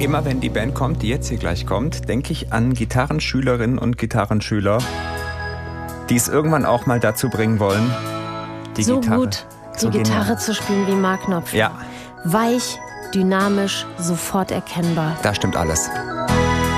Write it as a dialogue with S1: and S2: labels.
S1: Immer wenn die Band kommt, die jetzt hier gleich kommt, denke ich an Gitarrenschülerinnen und Gitarrenschüler, die es irgendwann auch mal dazu bringen wollen, die
S2: so
S1: Gitarre
S2: gut die Gitarre zu spielen wie Mark Knopfler.
S1: Ja.
S2: Weich, dynamisch, sofort erkennbar.
S1: Da stimmt alles.